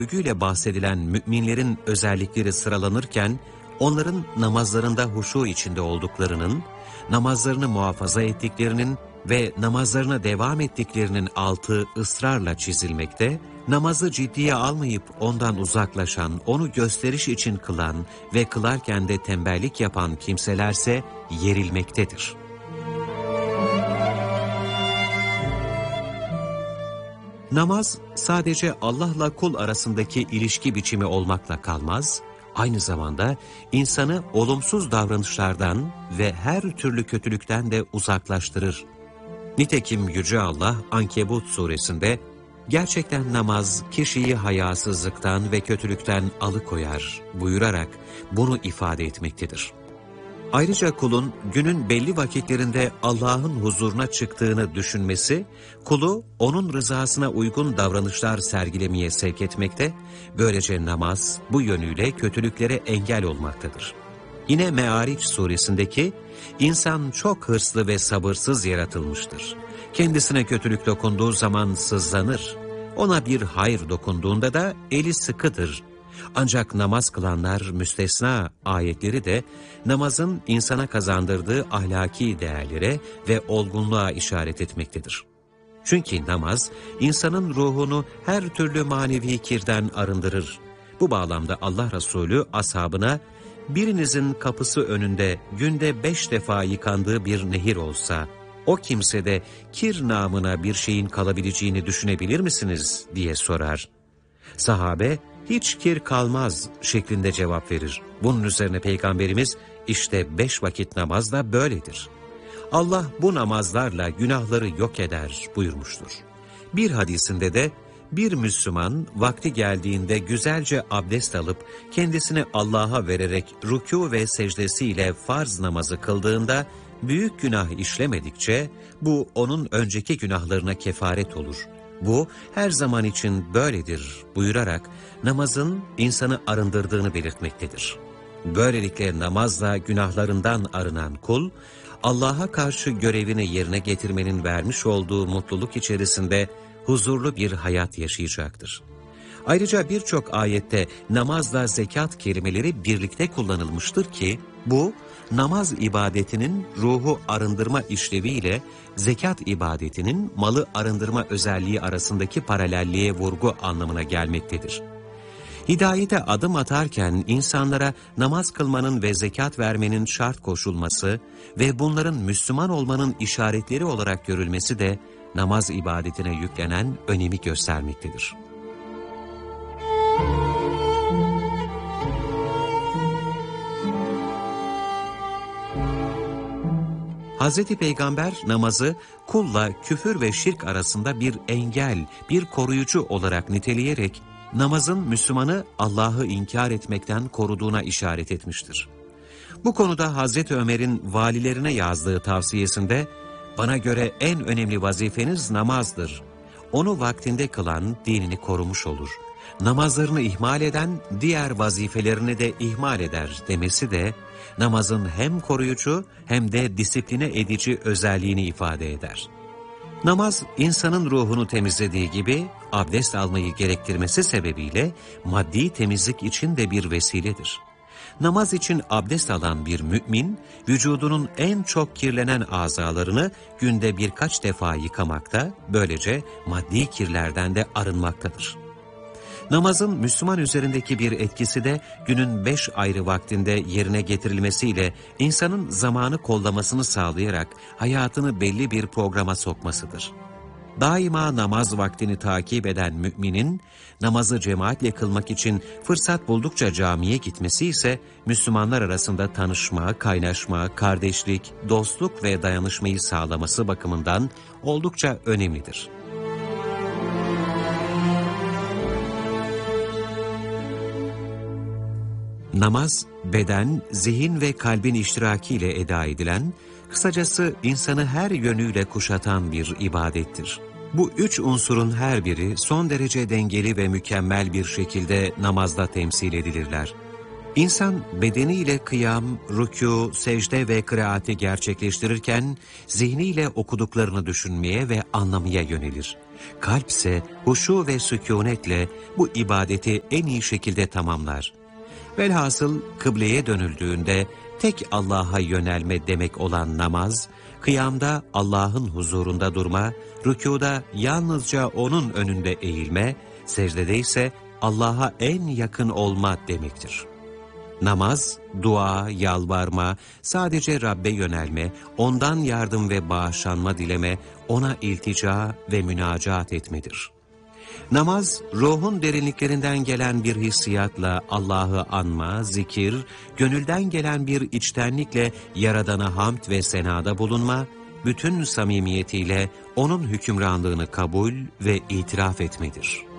övgüyle bahsedilen müminlerin özellikleri sıralanırken, onların namazlarında huşu içinde olduklarının, namazlarını muhafaza ettiklerinin ve namazlarına devam ettiklerinin altı ısrarla çizilmekte, namazı ciddiye almayıp ondan uzaklaşan, onu gösteriş için kılan ve kılarken de tembellik yapan kimselerse yerilmektedir. Namaz sadece Allah'la kul arasındaki ilişki biçimi olmakla kalmaz, aynı zamanda insanı olumsuz davranışlardan ve her türlü kötülükten de uzaklaştırır. Nitekim Yüce Allah Ankebut suresinde, gerçekten namaz kişiyi hayasızlıktan ve kötülükten alıkoyar buyurarak bunu ifade etmektedir. Ayrıca kulun günün belli vakitlerinde Allah'ın huzuruna çıktığını düşünmesi, kulu onun rızasına uygun davranışlar sergilemeye sevk etmekte, böylece namaz bu yönüyle kötülüklere engel olmaktadır. Yine Me'ariç suresindeki, insan çok hırslı ve sabırsız yaratılmıştır. Kendisine kötülük dokunduğu zaman sızlanır, ona bir hayır dokunduğunda da eli sıkıdır. Ancak namaz kılanlar müstesna ayetleri de namazın insana kazandırdığı ahlaki değerlere ve olgunluğa işaret etmektedir. Çünkü namaz insanın ruhunu her türlü manevi kirden arındırır. Bu bağlamda Allah Resulü ashabına, birinizin kapısı önünde günde 5 defa yıkandığı bir nehir olsa, o kimsede kir namına bir şeyin kalabileceğini düşünebilir misiniz diye sorar. Sahabe, hiç kir kalmaz şeklinde cevap verir. Bunun üzerine Peygamberimiz, işte 5 vakit namaz da böyledir. Allah bu namazlarla günahları yok eder buyurmuştur. Bir hadisinde de, bir Müslüman vakti geldiğinde güzelce abdest alıp kendisini Allah'a vererek rükû ve secdesiyle farz namazı kıldığında büyük günah işlemedikçe bu onun önceki günahlarına kefaret olur. Bu her zaman için böyledir buyurarak namazın insanı arındırdığını belirtmektedir. Böylelikle namazla günahlarından arınan kul, Allah'a karşı görevini yerine getirmenin vermiş olduğu mutluluk içerisinde huzurlu bir hayat yaşayacaktır. Ayrıca birçok ayette namazla zekat kelimeleri birlikte kullanılmıştır ki, bu namaz ibadetinin ruhu arındırma işleviyle zekat ibadetinin malı arındırma özelliği arasındaki paralelliğe vurgu anlamına gelmektedir. Hidayete adım atarken insanlara namaz kılmanın ve zekat vermenin şart koşulması ve bunların Müslüman olmanın işaretleri olarak görülmesi de namaz ibadetine yüklenen önemi göstermektedir. Hz. Peygamber namazı kulla küfür ve şirk arasında bir engel, bir koruyucu olarak niteleyerek namazın Müslümanı Allah'ı inkar etmekten koruduğuna işaret etmiştir. Bu konuda Hazreti Ömer'in valilerine yazdığı tavsiyesinde, "Bana göre en önemli vazifeniz namazdır. Onu vaktinde kılan dinini korumuş olur. Namazlarını ihmal eden diğer vazifelerini de ihmal eder" demesi de namazın hem koruyucu hem de disipline edici özelliğini ifade eder. Namaz, insanın ruhunu temizlediği gibi abdest almayı gerektirmesi sebebiyle maddi temizlik için de bir vesiledir. Namaz için abdest alan bir mümin, vücudunun en çok kirlenen azalarını günde birkaç defa yıkamakta, böylece maddi kirlerden de arınmaktadır. Namazın Müslüman üzerindeki bir etkisi de günün 5 ayrı vaktinde yerine getirilmesiyle insanın zamanı kollamasını sağlayarak hayatını belli bir programa sokmasıdır. Daima namaz vaktini takip eden müminin namazı cemaatle kılmak için fırsat buldukça camiye gitmesi ise Müslümanlar arasında tanışma, kaynaşma, kardeşlik, dostluk ve dayanışmayı sağlaması bakımından oldukça önemlidir. Namaz, beden, zihin ve kalbin iştirakiyle eda edilen, kısacası insanı her yönüyle kuşatan bir ibadettir. Bu 3 unsurun her biri son derece dengeli ve mükemmel bir şekilde namazda temsil edilirler. İnsan bedeniyle kıyam, rükû, secde ve kıraati gerçekleştirirken zihniyle okuduklarını düşünmeye ve anlamaya yönelir. Kalpse huşu ve sükûnetle bu ibadeti en iyi şekilde tamamlar. Velhasıl kıbleye dönüldüğünde tek Allah'a yönelme demek olan namaz, kıyamda Allah'ın huzurunda durma, rükûda yalnızca O'nun önünde eğilme, secdede ise Allah'a en yakın olma demektir. Namaz, dua, yalvarma, sadece Rabbe yönelme, O'ndan yardım ve bağışlanma dileme, O'na iltica ve münacaat etmedir. Namaz, ruhun derinliklerinden gelen bir hissiyatla Allah'ı anma, zikir, gönülden gelen bir içtenlikle Yaradan'a hamd ve senada bulunma, bütün samimiyetiyle O'nun hükümranlığını kabul ve itiraf etmedir.